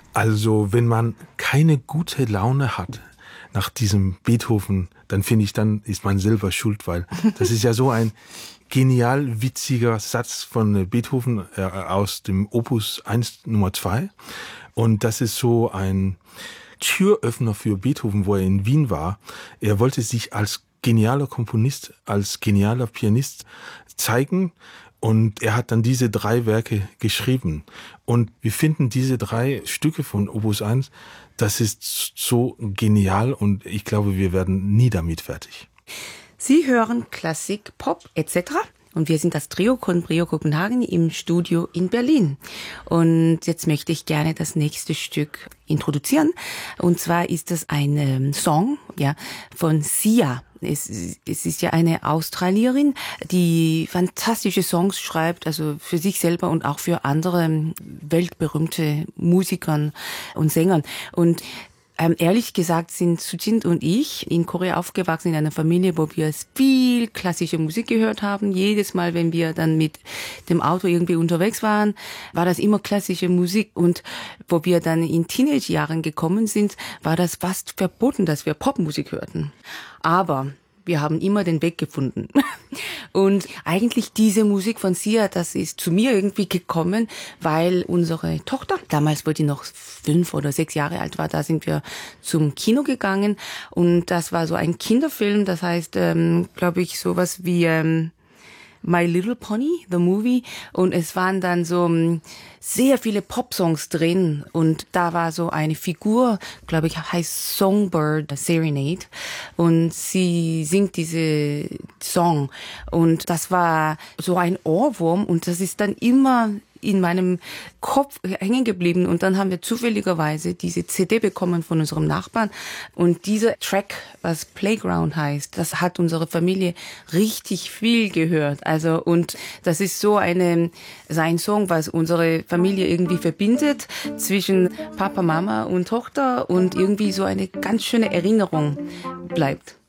Also, wenn man keine gute Laune hat nach diesem Beethoven, dann finde ich, dann ist man selber schuld, weil das ist ja so ein genial witziger Satz von Beethoven aus dem Opus 1 Nummer 2. Und das ist so ein Türöffner für Beethoven, wo er in Wien war. Er wollte sich als genialer Komponist, als genialer Pianist zeigen. Und er hat dann diese 3 Werke geschrieben. Und wir finden diese 3 Stücke von Opus 1, das ist so genial und ich glaube, wir werden nie damit fertig. Sie hören Klassik, Pop etc. Und wir sind das Trio Conbrio Kopenhagen im Studio in Berlin. Und jetzt möchte ich gerne das nächste Stück introduzieren. Und zwar ist das ein Song von Sia. Es ist ja eine Australierin, die fantastische Songs schreibt, also für sich selber und auch für andere weltberühmte Musikern und Sängern. Und ehrlich gesagt sind Sujin und ich in Korea aufgewachsen in einer Familie, wo wir viel klassische Musik gehört haben. Jedes Mal, wenn wir dann mit dem Auto irgendwie unterwegs waren, war das immer klassische Musik. Und wo wir dann in Teenage-Jahren gekommen sind, war das fast verboten, dass wir Popmusik hörten. Aber wir haben immer den Weg gefunden. Und eigentlich diese Musik von Sia, das ist zu mir irgendwie gekommen, weil unsere Tochter, damals, wo die noch 5 oder 6 Jahre alt war, da sind wir zum Kino gegangen. Und das war so ein Kinderfilm, das heißt, glaube ich, sowas wie My Little Pony, the movie. Und es waren dann so sehr viele Popsongs drin. Und da war so eine Figur, glaube ich, heißt Songbird Serenade. Und sie singt diese Song. Und das war so ein Ohrwurm. Und das ist dann immer in meinem Kopf hängen geblieben. Und dann haben wir zufälligerweise diese CD bekommen von unserem Nachbarn. Und dieser Track, was Playground heißt, das hat unsere Familie richtig viel gehört. Also, und das ist so ein Song, was unsere Familie irgendwie verbindet zwischen Papa, Mama und Tochter und irgendwie so eine ganz schöne Erinnerung bleibt.